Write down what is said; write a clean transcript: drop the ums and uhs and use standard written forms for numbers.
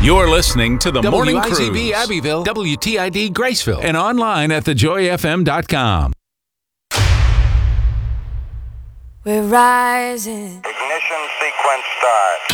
You're listening to The Morning WIZB Cruise. Abbeville, WTID Graceville. And online at thejoyfm.com. We're rising. Ignition sequence start.